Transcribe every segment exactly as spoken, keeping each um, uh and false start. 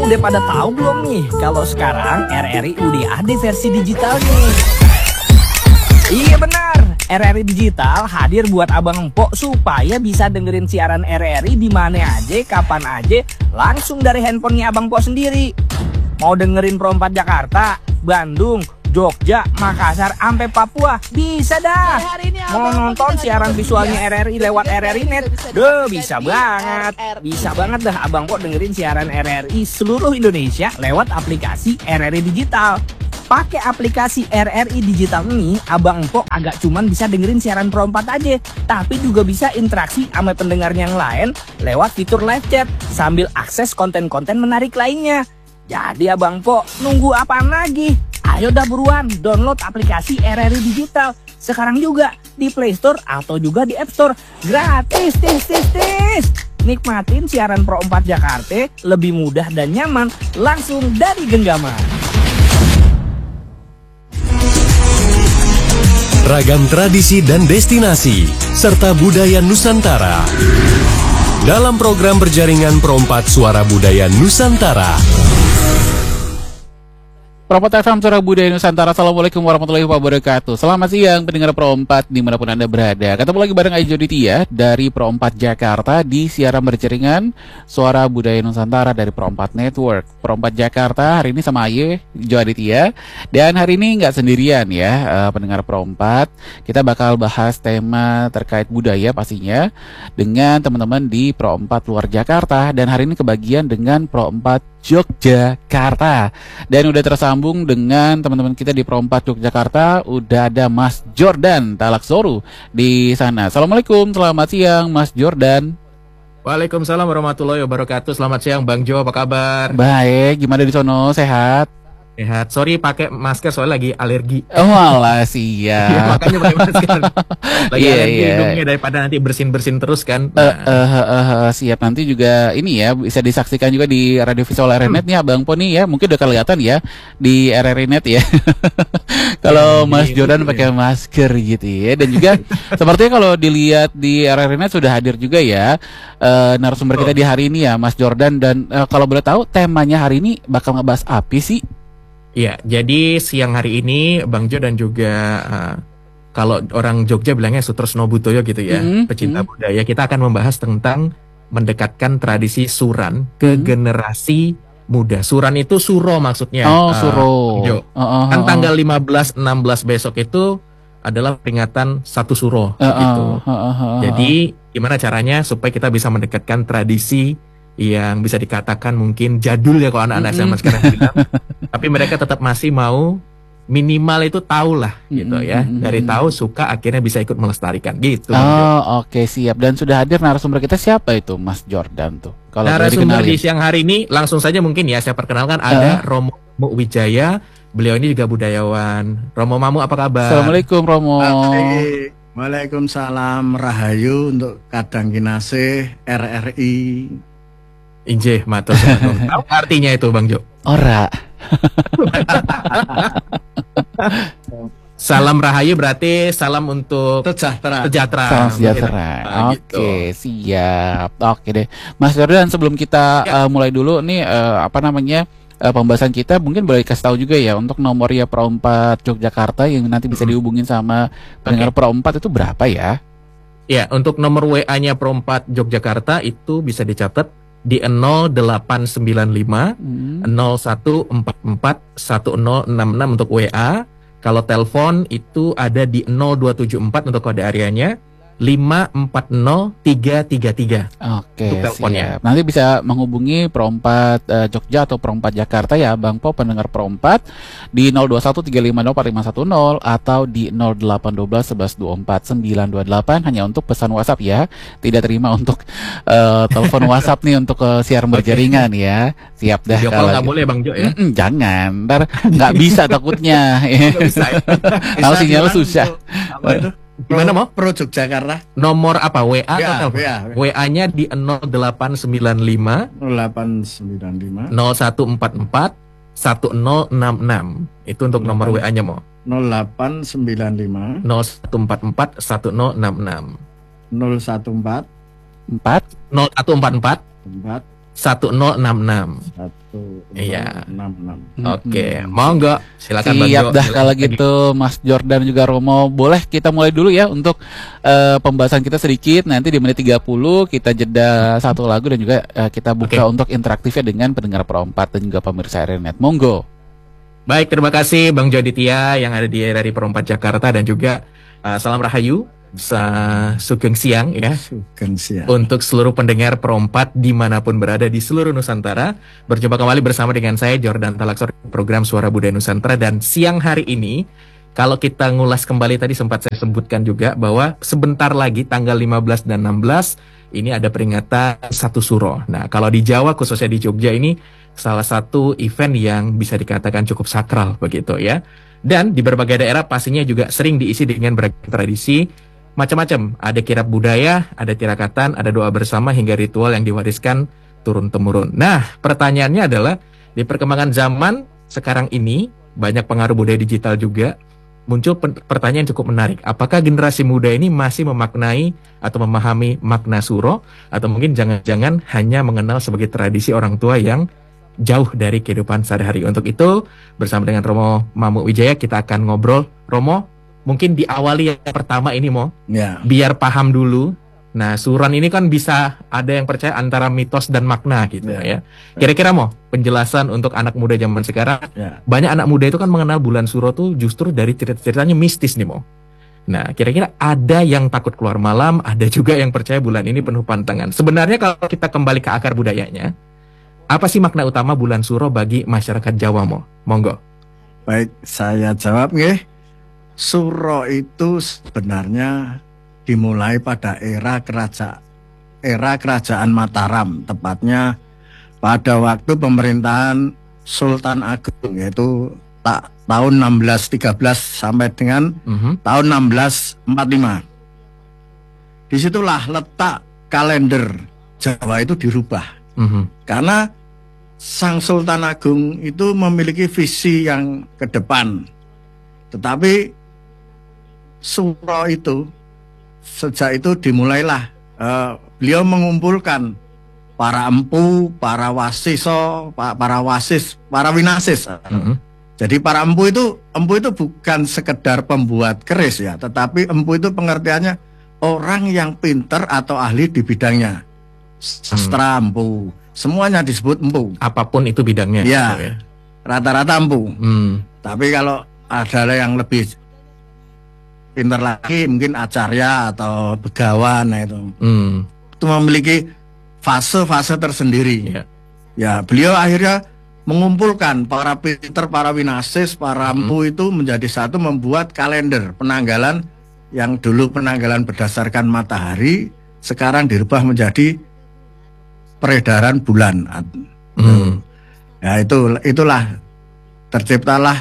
udah pada tahu belum nih kalau sekarang R R I udah ada versi digitalnya? Iya benar, R R I Digital hadir buat abang empok supaya bisa dengerin siaran R R I di mana aja, kapan aja, langsung dari handphonenya abang empok sendiri. Mau dengerin Pro empat Jakarta, Bandung, Jogja, Makassar, sampai Papua, bisa dah. Mau nonton siaran visualnya R R I lewat R R I Net, deh bisa banget. Bisa banget dah abang empok dengerin siaran R R I seluruh Indonesia lewat aplikasi R R I Digital. Pakai aplikasi R R I Digital ini, abang empok agak cuman bisa dengerin siaran Pro empat aja, tapi juga bisa interaksi sama pendengar yang lain lewat fitur live chat sambil akses konten-konten menarik lainnya. Jadi abang empok nunggu apaan lagi? Ayo dah buruan download aplikasi R R I Digital sekarang juga di Play Store atau juga di App Store. Gratis, tis, tis, tis. Nikmatin siaran Pro empat Jakarta lebih mudah dan nyaman langsung dari genggaman. Ragam tradisi dan destinasi serta budaya Nusantara dalam program berjaringan Pro empat Suara Budaya Nusantara. Pro empat F M Suara Budaya Nusantara. Assalamualaikum warahmatullahi wabarakatuh. Selamat siang pendengar Pro empat dimanapun Anda berada. Ketemu lagi bareng Ajo Ditya dari Pro empat Jakarta di siaran berjaringan Suara Budaya Nusantara dari Pro empat Network. Pro empat Jakarta hari ini sama Aye, Jo Aditya. Dan hari ini nggak sendirian ya uh, pendengar Pro empat. Kita bakal bahas tema terkait budaya pastinya dengan teman-teman di Pro empat luar Jakarta. Dan hari ini kebagian dengan Pro empat Yogyakarta. Dan udah tersambung dengan teman-teman kita di Pro empat Yogyakarta. Udah ada Mas Jordan Talaksoru di sana. Assalamualaikum, selamat siang Mas Jordan. Waalaikumsalam warahmatullahi wabarakatuh. Selamat siang Bang Jo, apa kabar? Baik, gimana di sono, sehat? Sehat. Sorry pakai masker soalnya lagi alergi. Oh alah siap. Ya, makanya pakai masker. Lagi yeah, alergi yeah. hidungnya daripada nanti bersin-bersin terus kan. Nah. Uh, uh, uh, uh, siap, nanti juga ini ya bisa disaksikan juga di radio visual R R I Net nih Abang Poni ya. Mungkin udah kelihatan ya di R R I Net ya. Kalau ya, Mas Jordan ya. pakai masker gitu ya. Dan juga sepertinya kalau dilihat di R R I Net sudah hadir juga ya uh, narasumber oh. kita di hari ini ya Mas Jordan. Dan uh, kalau boleh tahu temanya hari ini bakal ngebahas apa sih? Iya, jadi siang hari ini Bang Jo dan juga uh, kalau orang Jogja bilangnya Sutresno Butoyo gitu ya, mm-hmm. pecinta mm-hmm. budaya, kita akan membahas tentang mendekatkan tradisi suran ke mm-hmm. generasi muda. Suran itu suro maksudnya. Oh, suro. Uh, Jo. Uh, uh, kan tanggal lima belas enam belas besok itu adalah peringatan satu suro uh, gitu. Uh, uh, uh, uh, Jadi gimana caranya supaya kita bisa mendekatkan tradisi yang bisa dikatakan mungkin jadul ya kalau anak-anak mm-hmm. S M A sekarang bilang. Tapi mereka tetap masih mau minimal itu tahu lah gitu mm-hmm. ya. Dari tahu suka akhirnya bisa ikut melestarikan gitu. Oh oke okay, siap. Dan sudah hadir narasumber kita siapa itu Mas Jordan tuh? Kalau narasumber di siang hari ini langsung saja mungkin ya saya perkenalkan ada uh. Romo Wijaya. Beliau ini juga budayawan. Romo Mamu apa kabar? Assalamualaikum Romo. Hai. Waalaikumsalam Rahayu untuk Kadang Kinasih R R I. Injih, matur. Tahu artinya itu Bang Jo? Ora. Salam Rahayu berarti salam untuk sejahtera. Sejahtera. Salam sejahtera. Nah, Oke, gitu. Siap. Oke deh. Mas Jordan, sebelum kita ya. uh, mulai dulu nih uh, apa namanya? Uh, pembahasan kita mungkin boleh kasih tahu juga ya untuk nomornya Pro empat Yogyakarta yang nanti bisa hmm. dihubungin sama pendengar okay. Pro empat itu berapa ya? Ya, untuk nomor W A-nya Pro empat Yogyakarta itu bisa dicatat di nol delapan sembilan lima hmm. nol satu empat empat satu nol enam enam untuk W A. Kalau telepon itu ada di nol dua tujuh empat untuk kode areanya, lima empat nol tiga tiga tiga. Oke, siap. Nanti bisa menghubungi Pro empat uh, Jogja atau Pro empat Jakarta ya Bang Po pendengar Pro empat di nol dua satu tiga lima nol empat lima satu nol atau di nol delapan satu dua satu satu dua empat sembilan dua delapan hanya untuk pesan WhatsApp ya. Tidak terima untuk uh, telepon WhatsApp nih untuk uh, siaran berjaringan ya. Siap dah. Video call nggak boleh Bang Jo ya. Mm-mm, jangan, ntar nggak bisa takutnya. Nggak bisa. Ya. Tahu sinyal susah. Apa itu? Gimana mau? Pro Yogyakarta. Nomor apa? W A ya, atau telepon? W A-nya di nol delapan sembilan lima nol delapan sembilan lima nol satu empat empat satu nol enam enam. Itu untuk nomor W A-nya mau. nol delapan sembilan lima nol satu empat empat satu nol enam enam nol satu empat empat nol satu empat empat empat satu nol enam enam. Iya. Oke, monggo silakan Bang Siap dah kalau gitu Mas Jordan juga Romo. Boleh kita mulai dulu ya untuk uh, pembahasan kita sedikit. Nanti di menit tiga puluh kita jeda satu lagu dan juga uh, kita buka okay. untuk interaktifnya dengan pendengar Pro empat dan juga pemirsa R R I Net. Monggo. Baik, terima kasih Bang Joditia yang ada di R R I Pro empat Jakarta dan juga uh, salam rahayu. Sa Sugeng Siang ya Sugeng Siang untuk seluruh pendengar Pro empat dimanapun berada di seluruh Nusantara. Berjumpa kembali bersama dengan saya Jordan Talaksor, program Suara Budaya Nusantara. Dan siang hari ini kalau kita ngulas kembali, tadi sempat saya sebutkan juga bahwa sebentar lagi tanggal lima belas dan enam belas ini ada peringatan Satu Suro. Nah kalau di Jawa khususnya di Jogja ini salah satu event yang bisa dikatakan cukup sakral begitu ya. Dan di berbagai daerah pastinya juga sering diisi dengan beragam tradisi macam-macam, ada kirab budaya, ada tirakatan, ada doa bersama hingga ritual yang diwariskan turun-temurun. Nah, pertanyaannya adalah di perkembangan zaman sekarang ini banyak pengaruh budaya digital juga, muncul pertanyaan cukup menarik. Apakah generasi muda ini masih memaknai atau memahami makna suro, atau mungkin jangan-jangan hanya mengenal sebagai tradisi orang tua yang jauh dari kehidupan sehari-hari? Untuk itu, bersama dengan Romo Mamuk Wijaya kita akan ngobrol. Romo, mungkin diawali yang pertama ini Mo, ya. Biar paham dulu. Nah, suran ini kan bisa ada yang percaya antara mitos dan makna gitu ya. ya. Kira-kira Mo, penjelasan untuk anak muda zaman sekarang. Ya. Banyak anak muda itu kan mengenal bulan suro tuh justru dari cerita-ceritanya mistis nih Mo. Nah, kira-kira ada yang takut keluar malam, ada juga yang percaya bulan ini penuh pantangan. Sebenarnya kalau kita kembali ke akar budayanya, apa sih makna utama bulan suro bagi masyarakat Jawa Mo? Monggo. Baik, saya jawab nggih. Suro itu sebenarnya dimulai pada era kerajaan era kerajaan Mataram, tepatnya pada waktu pemerintahan Sultan Agung, yaitu ta tahun enam belas tiga belas sampai dengan uh-huh. tahun enam belas empat puluh lima. Disitulah letak kalender Jawa itu dirubah, uh-huh. karena Sang Sultan Agung itu memiliki visi yang ke depan, tetapi suro itu sejak itu dimulailah uh, beliau mengumpulkan para empu, para wasiso, para wasis, para winasis. Mm-hmm. Jadi para empu itu empu itu bukan sekedar pembuat keris ya, tetapi empu itu pengertiannya orang yang pinter atau ahli di bidangnya. Sastra mm. empu, semuanya disebut empu. Apapun itu bidangnya. Ya, ya. Rata-rata empu. Mm. Tapi kalau ada yang lebih pintar lagi mungkin acarya atau begawan, nah itu hmm. itu memiliki fase-fase tersendiri. Yeah. Ya, beliau akhirnya mengumpulkan para pintar, para winasis, para empu hmm. itu menjadi satu, membuat kalender penanggalan yang dulu penanggalan berdasarkan matahari, sekarang dirubah menjadi peredaran bulan. Hmm. Ya, itu itulah terciptalah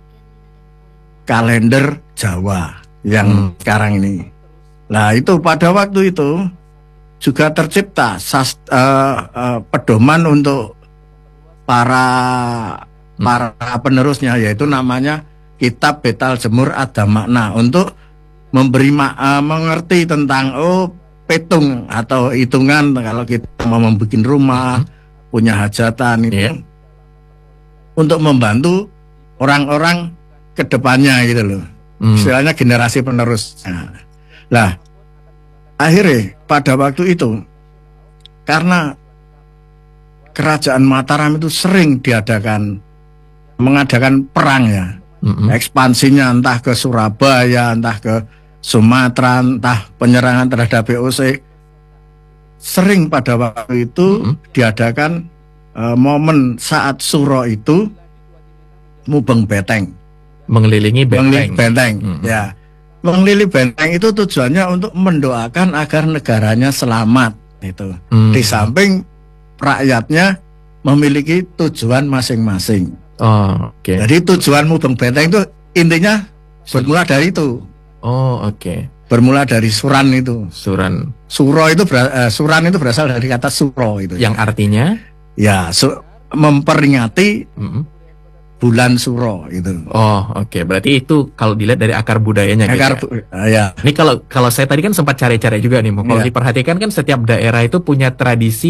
kalender Jawa yang hmm. sekarang ini. Nah itu pada waktu itu juga tercipta sas, uh, uh, pedoman untuk para hmm. para penerusnya, yaitu namanya Kitab Betal Jemur Ada Makna, untuk memberi ma uh, mengerti tentang oh petung atau hitungan kalau kita mau membuat rumah, hmm. punya hajatan itu, yeah. untuk membantu orang-orang kedepannya gitu loh. Hmm. Istilahnya generasi penerus. Nah, lah, akhirnya pada waktu itu karena kerajaan Mataram itu sering diadakan mengadakan perang ya, mm-hmm. ekspansinya entah ke Surabaya, entah ke Sumatera, entah penyerangan terhadap V O C, sering pada waktu itu mm-hmm. diadakan uh, momen saat suro itu mubeng beteng. Mengelilingi benteng, mengelilingi benteng. Hmm. Ya, mengelilingi benteng itu tujuannya untuk mendoakan agar negaranya selamat. Itu hmm. di samping rakyatnya memiliki tujuan masing-masing. Oh, oke. Okay. Jadi tujuan mubeng benteng itu intinya bermula dari itu. Oh, oke. Okay. Bermula dari suran itu. Suran. Suro itu uh, suran itu berasal dari kata suro itu. Yang ya. artinya? Ya, su memperingati. Hmm. Bulan suro itu. Oh, oke. Okay. Berarti itu kalau dilihat dari akar budayanya. Akar gitu ya. Uh, ya. Ini kalau kalau saya tadi kan sempat cari-cari juga nih, kalau ya. diperhatikan kan setiap daerah itu punya tradisi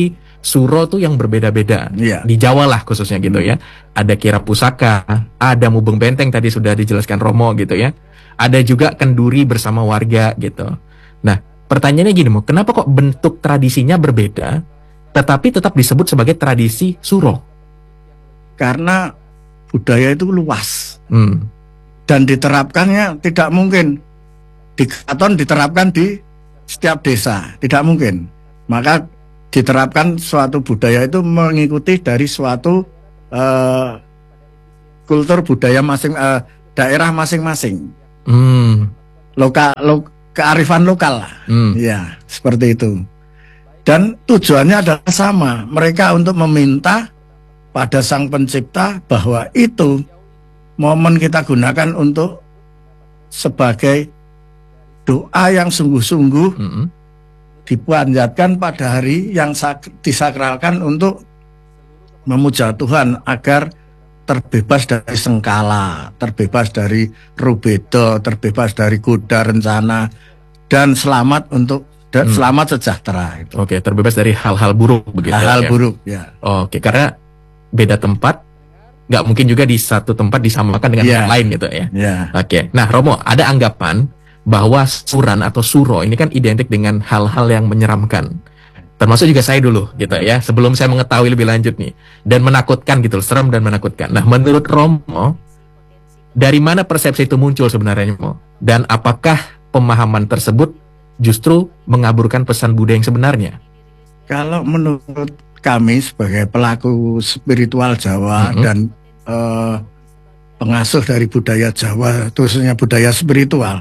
suro tuh yang berbeda-beda. Yeah. Di Jawa lah khususnya gitu ya. Ada kira pusaka, ada mubeng benteng tadi sudah dijelaskan Romo gitu ya. Ada juga kenduri bersama warga gitu. Nah, pertanyaannya gini, Mo, kenapa kok bentuk tradisinya berbeda, tetapi tetap disebut sebagai tradisi suro? Karena budaya itu luas. Hmm. Dan diterapkannya tidak mungkin di keraton diterapkan di setiap desa, tidak mungkin. Maka diterapkan suatu budaya itu mengikuti dari suatu uh, kultur budaya masing uh, daerah masing-masing. Hmm. Loka, lo, kearifan lokal lah. Hmm. Ya, seperti itu. Dan tujuannya adalah sama, mereka untuk meminta pada Sang Pencipta bahwa itu momen kita gunakan untuk sebagai doa yang sungguh-sungguh Mm-hmm. dipanjatkan pada hari yang sak- disakralkan untuk memuja Tuhan agar terbebas dari sengkala, terbebas dari rubedo, terbebas dari goda rencana, dan selamat untuk dan Hmm. selamat sejahtera. Itu. Oke, terbebas dari hal-hal buruk begitu. Hal-hal ya? buruk, ya. Oke, karena beda tempat, nggak mungkin juga di satu tempat disamakan dengan Ya. yang lain gitu ya. Ya. Oke, nah Romo, ada anggapan bahwa suran atau suro ini kan identik dengan hal-hal yang menyeramkan. Termasuk juga saya dulu gitu ya, sebelum saya mengetahui lebih lanjut nih. Dan menakutkan gitu, serem dan menakutkan. Nah, menurut Romo, dari mana persepsi itu muncul sebenarnya, Mo? Dan apakah pemahaman tersebut justru mengaburkan pesan Buddha yang sebenarnya? Kalau menurut kami sebagai pelaku spiritual Jawa Mm-hmm. dan eh, pengasuh dari budaya Jawa, khususnya budaya spiritual,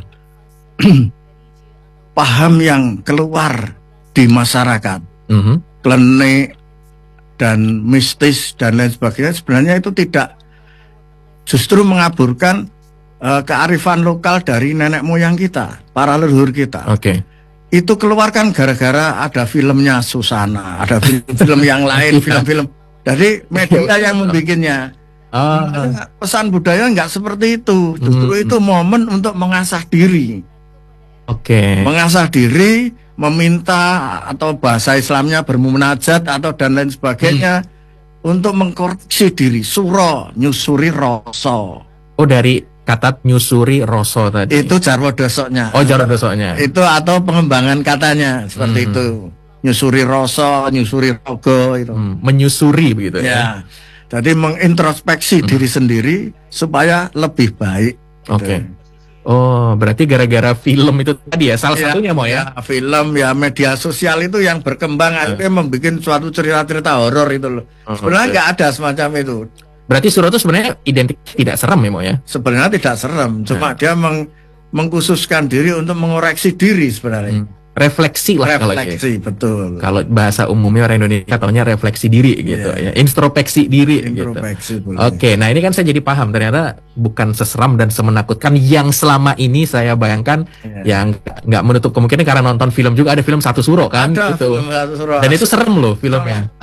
paham yang keluar di masyarakat, Mm-hmm. klenik dan mistis dan lain sebagainya, sebenarnya itu tidak, justru mengaburkan eh, kearifan lokal dari nenek moyang kita, para leluhur kita. Oke. Itu keluarkan gara-gara ada filmnya Susana, ada film-film yang lain, film-film dari media yang membikinnya. Ah. Pesan budaya nggak seperti itu, justru Hmm. itu momen untuk mengasah diri, Oke. mengasah diri, meminta atau bahasa Islamnya bermunajat atau dan lain sebagainya untuk mengkoreksi diri, suro, nyusuri rasa. Oh, dari kata nyusuri roso tadi. Itu jarwo dosoknya. Oh, jarwo dosoknya. Itu atau pengembangan katanya seperti Hmm. itu. Nyusuri rasa, nyusuri rogo itu. Hmm, menyusuri begitu ya. Ya. Jadi mengintrospeksi diri sendiri supaya lebih baik. Oke. Oh, berarti gara-gara film itu tadi ya, salah Ya, satunya Mo ya. ya, film ya media sosial itu yang berkembang akhirnya membuat suatu cerita-cerita horor itu loh. Oh, Sebenarnya oke. nggak ada semacam itu. Berarti suro itu sebenarnya identik tidak seram ya Mo ya. Sebenarnya tidak serem, cuma Nah. dia meng- mengkhususkan diri untuk mengoreksi diri sebenarnya. Hmm. Refleksi lah kalau gitu. Refleksi, betul. Kalau bahasa umumnya orang Indonesia taunya refleksi diri gitu Iya. ya, introspeksi diri Introspeksi, gitu. boleh. Oke, nah ini kan saya jadi paham ternyata bukan seseram dan semenakutkan yang selama ini saya bayangkan, Iya. yang nggak menutup kemungkinan karena nonton film juga ada film Satu Suro kan, Ada gitu. film Satu Suro. Dan itu serem loh filmnya.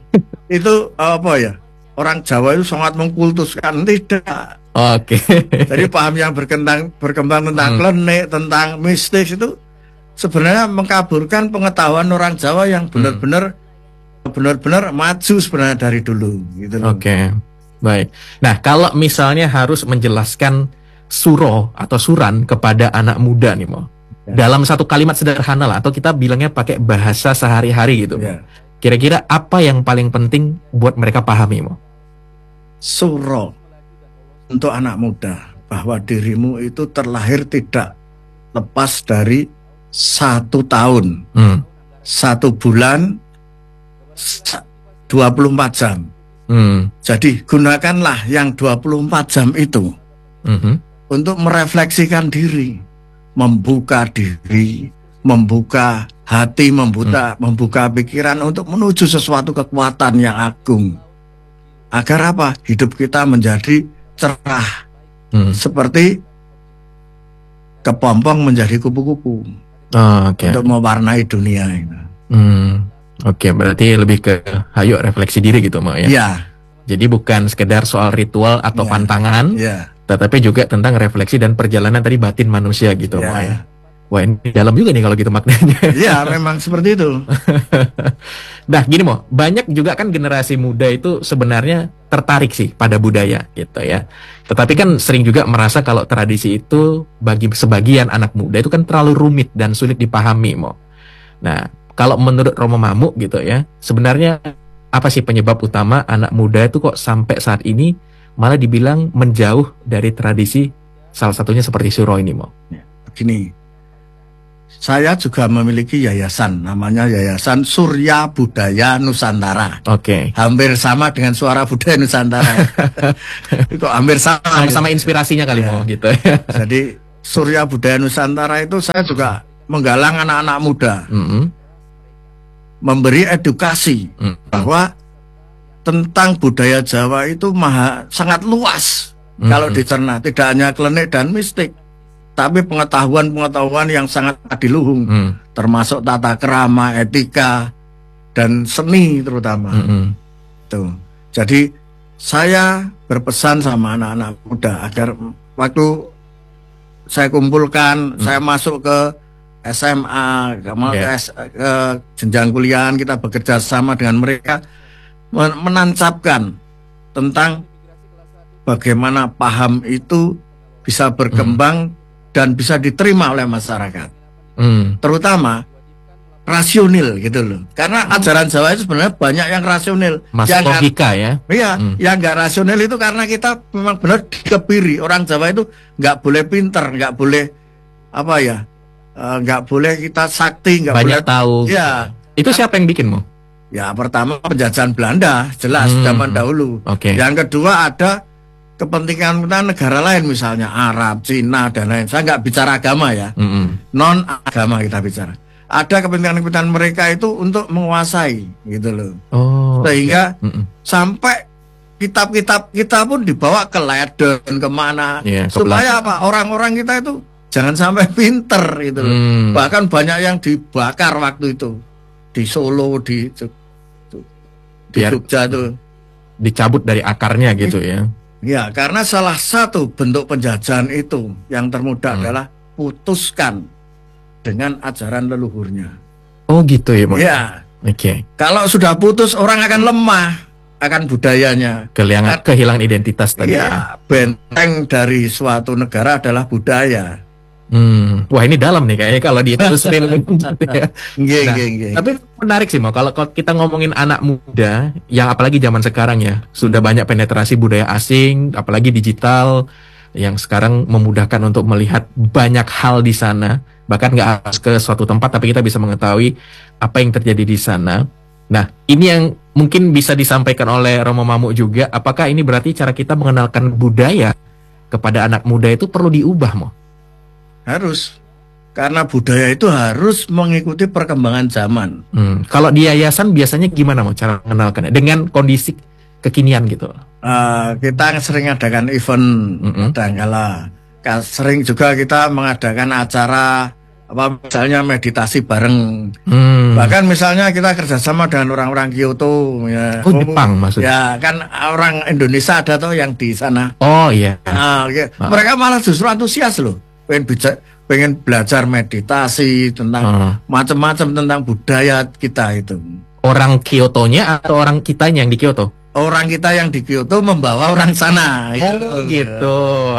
Itu apa ya? Orang Jawa itu sangat mengkultuskan, tidak. Oke. Jadi paham yang berkembang berkembang tentang Hmm. klenik, tentang mistis itu sebenarnya mengkaburkan pengetahuan orang Jawa yang benar-benar benar-benar maju sebenarnya dari dulu gitu loh. Oke, baik. Nah, kalau misalnya harus menjelaskan suro atau suran kepada anak muda nih, Mo, Ya. dalam satu kalimat sederhana lah, atau kita bilangnya pakai bahasa sehari-hari gitu, Mo. Ya. Kira-kira apa yang paling penting buat mereka pahami, Mo? Suro untuk anak muda bahwa dirimu itu terlahir tidak lepas dari satu tahun, Hmm. satu bulan, sa- dua puluh empat jam. Hmm. Jadi gunakanlah yang dua puluh empat jam itu Mhm. untuk merefleksikan diri, membuka diri, membuka hati, membuka membuka pikiran untuk menuju sesuatu kekuatan yang agung. Agar apa? Hidup kita menjadi cerah, Hmm. seperti kepompong menjadi kupu-kupu Oh, oke. untuk mewarnai dunia ini. Hmm. Oke, berarti lebih ke hayo refleksi diri gitu, Mo ya. Ya, Jadi bukan sekedar soal ritual atau Ya. pantangan, ya, tetapi juga tentang refleksi dan perjalanan tadi batin manusia gitu, Mo ya. ya. Wah, ini dalam juga nih kalau gitu maknanya. Iya, memang seperti itu. Nah, gini Mo, banyak juga kan generasi muda itu sebenarnya tertarik sih pada budaya gitu ya. Tetapi kan sering juga merasa kalau tradisi itu bagi sebagian anak muda itu kan terlalu rumit dan sulit dipahami, Mo. Nah, kalau menurut Romo Mamuk gitu ya, sebenarnya apa sih penyebab utama anak muda itu kok sampai saat ini malah dibilang menjauh dari tradisi, salah satunya seperti Suro ini, Mo? Begini. Saya juga memiliki yayasan, namanya Yayasan Surya Budaya Nusantara. Oke. Okay. Hampir sama dengan Suara Budaya Nusantara. Itu hampir sama. Sama-sama inspirasinya kali, ya. Mau gitu. Jadi Surya Budaya Nusantara itu saya juga menggalang anak-anak muda, mm-hmm. memberi edukasi mm-hmm. bahwa tentang budaya Jawa itu maha sangat luas mm-hmm. kalau dicerna, tidak hanya klenik dan mistik. Tapi pengetahuan-pengetahuan yang sangat adiluhung, hmm. termasuk tata krama, etika, dan seni terutama. Hmm. Tuh. Jadi saya berpesan sama anak-anak muda agar waktu saya kumpulkan, hmm. saya masuk ke S M A, ke, yeah. ke, ke jenjang kuliahan, kita bekerja sama dengan mereka, menancapkan tentang bagaimana paham itu bisa berkembang, hmm. dan bisa diterima oleh masyarakat, hmm. terutama rasional gitu loh. Karena ajaran Jawa itu sebenarnya banyak yang rasional, masuk yang logika ya. Iya, hmm. yang nggak rasional itu karena kita memang benar dikebiri. Orang Jawa itu nggak boleh pinter, nggak boleh apa ya, nggak uh, boleh kita sakti, nggak boleh tahu. Ya, itu siapa yang bikin, Mo? Ya pertama penjajahan Belanda, jelas hmm. zaman dahulu. Okay. Yang kedua ada kepentingan kita negara lain, misalnya Arab, Cina, dan lain. Saya nggak bicara agama ya, mm-hmm. non agama kita bicara. Ada kepentingan-kepentingan mereka itu untuk menguasai, gitu loh. Oh, sehingga okay. sampai kitab-kitab kita pun dibawa ke Leiden kemana, yeah, supaya apa? Orang-orang kita itu jangan sampai pinter, gitu loh. Mm. Bahkan banyak yang dibakar waktu itu di Solo, di di Jogja itu, dicabut dari akarnya gitu ya. Ya, karena salah satu bentuk penjajahan itu yang termudah hmm. adalah putuskan dengan ajaran leluhurnya. Oh gitu ya, Mas? Ya. Oke. Okay. Kalau sudah putus, orang akan lemah akan budayanya. Kehilangan, kehilangan identitas tadi. Ya, benteng dari suatu negara adalah budaya. Hmm. Wah, ini dalam nih kayaknya kalau diterusin. ya. Nggih, nah, nggih, nggih. Tapi menarik sih, Mo, kalau, kalau kita ngomongin anak muda yang apalagi zaman sekarang ya, sudah banyak penetrasi budaya asing, apalagi digital yang sekarang memudahkan untuk melihat banyak hal di sana, bahkan nggak harus ke suatu tempat tapi kita bisa mengetahui apa yang terjadi di sana. Nah, ini yang mungkin bisa disampaikan oleh Romo Mamuk juga, apakah ini berarti cara kita mengenalkan budaya kepada anak muda itu perlu diubah, Mo? Harus, karena budaya itu harus mengikuti perkembangan zaman. Hmm. Kalau di yayasan biasanya gimana Mo cara mengenalkannya dengan kondisi kekinian gitu? Uh, kita sering adakan event, mm-hmm. kadang-kala sering juga kita mengadakan acara apa misalnya meditasi bareng. Hmm. Bahkan misalnya kita kerjasama dengan orang-orang Kyoto ya. Oh, Jepang maksudnya? Ya kan orang Indonesia ada tuh yang di sana. Oh iya. Nah, okay. ah. Mereka malah justru antusias loh. Pengen, bica- pengen belajar meditasi tentang uh. macam-macam tentang budaya kita itu. Orang Kyoto-nya atau orang kitanya yang di Kyoto? Orang kita yang di Kyoto membawa orang sana. Oh, gitu.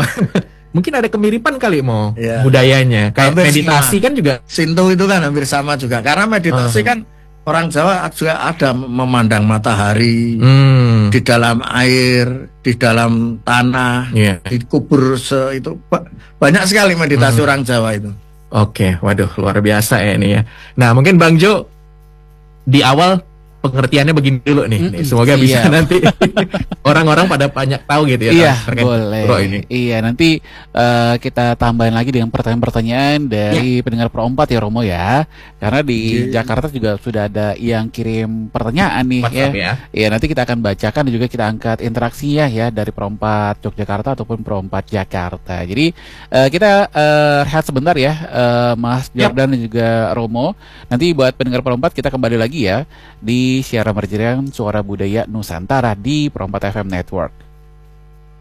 Mungkin ada kemiripan kali Mo ya. Budayanya. Kayak hampir meditasi sama. Kan juga Shinto itu kan hampir sama juga. Karena meditasi uh. kan orang Jawa juga ada memandang matahari hmm. di dalam air, di dalam tanah, yeah. dikubur se itu banyak sekali meditasi hmm. orang Jawa itu. Oke, okay. Waduh luar biasa ya ini ya. Nah mungkin Bang Jo di awal pengertiannya begini dulu nih. Mm-mm. Semoga bisa iya. nanti orang-orang pada banyak tahu gitu ya. Iya, boleh. Ini. Iya, nanti uh, kita tambahin lagi dengan pertanyaan-pertanyaan dari yeah. pendengar Pro empat ya Romo ya. Karena di yeah. Jakarta juga sudah ada yang kirim pertanyaan nih WhatsApp, ya. Iya, nanti kita akan bacakan dan juga kita angkat interaksinya ya dari Pro empat Yogyakarta ataupun Pro empat Jakarta. Jadi uh, kita uh, rehat sebentar ya uh, Mas Jordan yep. dan juga Romo. Nanti buat pendengar Pro empat kita kembali lagi ya di siaran berjaringan Suara Budaya Nusantara di Pro empat F M Network.